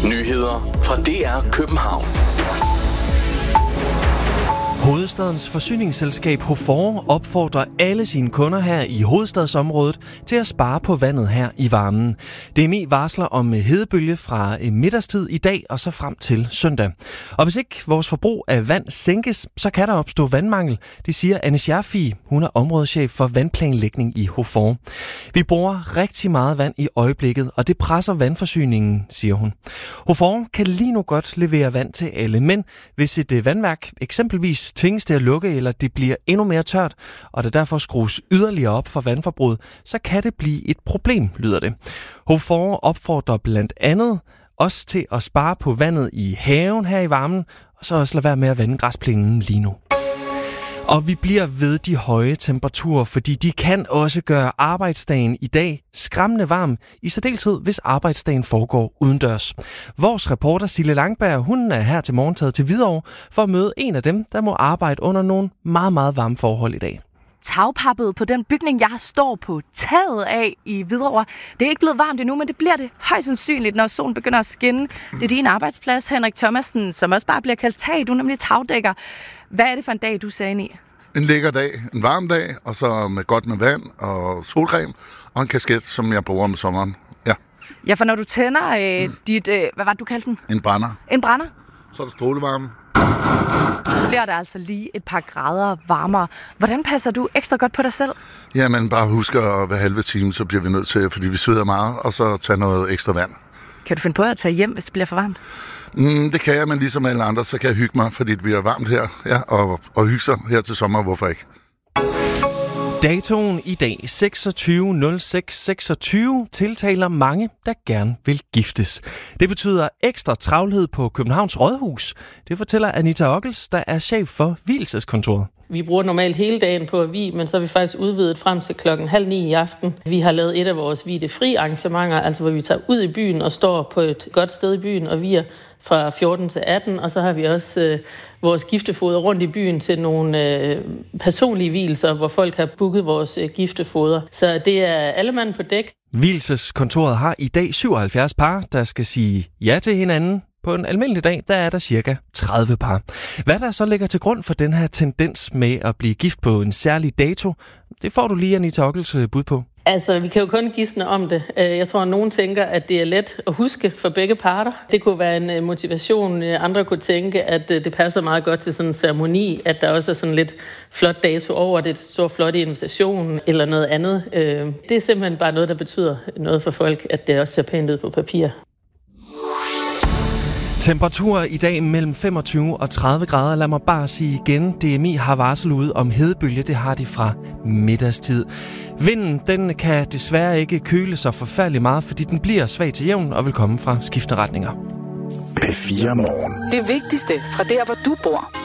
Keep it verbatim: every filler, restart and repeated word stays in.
Nyheder fra D R København. Hovedstadens forsyningsselskab HOFOR opfordrer alle sine kunder her i hovedstadsområdet til at spare på vandet her i varmen. D M I varsler om hedebølge fra middagstid i dag og så frem til søndag. Og hvis ikke vores forbrug af vand sænkes, så kan der opstå vandmangel, det siger Anne Scherfig. Hun er områdeschef for vandplanlægning i HOFOR. Vi bruger rigtig meget vand i øjeblikket, og det presser vandforsyningen, siger hun. HOFOR kan lige nu godt levere vand til alle, men hvis et vandværk eksempelvis tvinges til at lukke, eller det bliver endnu mere tørt, og det derfor skrues yderligere op for vandforbruget, så kan det blive et problem, lyder det. HOFOR opfordrer blandt andet også til at spare på vandet i haven her i varmen, og så også lade være med at vande græsplænen lige nu. Og vi bliver ved de høje temperaturer, fordi de kan også gøre arbejdsdagen i dag skræmmende varm, i særdeleshed hvis arbejdsdagen foregår udendørs. Vores reporter Sille Langberg, hun er her til morgen taget til Hvidovre for at møde en af dem, der må arbejde under nogle meget, meget varme forhold i dag. Tagpappet på den bygning, jeg står på taget af i Hvidovre. Det er ikke blevet varmt endnu, men det bliver det højst sandsynligt, når solen begynder at skinne. Det er din arbejdsplads, Henrik Thomasen, som også bare bliver kaldt tag. Du er nemlig tagdækker. Hvad er det for en dag, du sagde i? En lækker dag, en varm dag, og så med godt med vand og solcreme, og en kasket, som jeg bruger om sommeren. Ja, ja, for når du tænder øh, mm. dit, øh, hvad var det, du kaldte den? En brænder. En brænder? Så er der strålevarme. Så bliver der altså lige et par grader varmere. Hvordan passer du ekstra godt på dig selv? Jamen, bare husk at hver halve time, så bliver vi nødt til, fordi vi sveder meget, og så tage noget ekstra vand. Kan du finde på at tage hjem, hvis det bliver for varmt? Mm, det kan jeg, men ligesom alle andre, så kan jeg hygge mig, fordi det bliver varmt her, ja, og, og hygge sig her til sommer, hvorfor ikke? Datoen i dag, seksogtyvende nul seks seksogtyve, tiltaler mange, der gerne vil giftes. Det betyder ekstra travlhed på Københavns Rådhus. Det fortæller Anita Ockels, der er chef for vielseskontoret. Vi bruger normalt hele dagen på at vie, men så har vi faktisk udvidet frem til klokken halv ni i aften. Vi har lavet et af vores vie-det-fri arrangementer, altså hvor vi tager ud i byen og står på et godt sted i byen og vier fra fjorten til atten, og så har vi også øh, vores giftefoder rundt i byen til nogle øh, personlige vielser, hvor folk har booket vores øh, giftefoder. Så det er alle mand på dæk. Vielseskontoret har i dag syvoghalvfjerds par, der skal sige ja til hinanden. På en almindelig dag, der er der cirka tredive par. Hvad der så ligger til grund for den her tendens med at blive gift på en særlig dato, det får du lige Anita Ockels bud på. Altså, vi kan jo kun gisne om det. Jeg tror, at nogen tænker, at det er let at huske for begge parter. Det kunne være en motivation. Andre kunne tænke, at det passer meget godt til sådan en ceremoni, at der også er sådan lidt flot dato over det, så flot invitation eller noget andet. Det er simpelthen bare noget, der betyder noget for folk, at det også ser pænt ud på papir. Temperaturer i dag mellem femogtyve og tredive grader. Lad mig bare sige igen, D M I har varslet ud om hedebølge. Det har de fra middagstid. Vinden den kan desværre ikke køle så forfærdeligt meget, fordi den bliver svag til jævn og vil komme fra skiftende retninger. P fire Morgen. Det vigtigste fra der, hvor du bor.